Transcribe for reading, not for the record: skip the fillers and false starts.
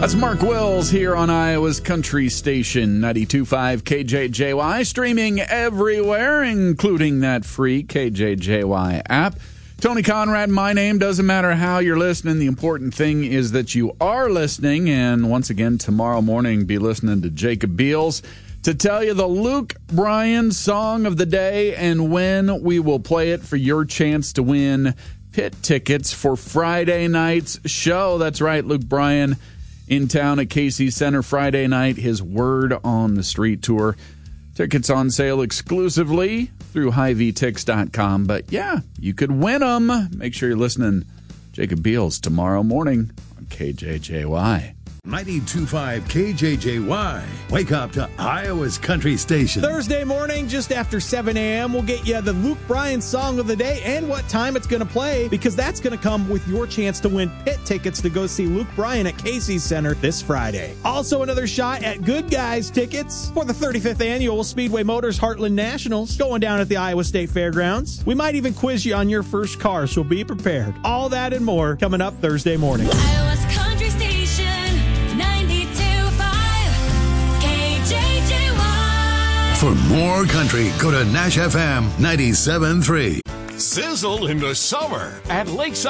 That's Mark Wills here on Iowa's Country Station, 92.5 KJJY, streaming everywhere, including that free KJJY app. Tony Conrad, my name. Doesn't matter how you're listening. The important thing is that you are listening. And once again, tomorrow morning, be listening to Jacob Beals to tell you the Luke Bryan song of the day and when we will play it for your chance to win pit tickets for Friday night's show. That's right, Luke Bryan in town at Casey's Center Friday night, his Word on the Street tour. Tickets on sale exclusively through HighVTix.com. But yeah, you could win them. Make sure you're listening. Jacob Beals tomorrow morning on KJJY. 92.5 KJJY. Wake up to Iowa's Country Station. Thursday morning, just after 7 a.m., we'll get you the Luke Bryan song of the day and what time it's going to play, because that's going to come with your chance to win pit tickets to go see Luke Bryan at Casey's Center this Friday. Also, another shot at Good Guys tickets for the 35th annual Speedway Motors Heartland Nationals going down at the Iowa State Fairgrounds. We might even quiz you on your first car, so be prepared. All that and more coming up Thursday morning. Iowa's Country Station. For more country, go to Nash FM 97.3. Sizzle in the summer at Lakeside.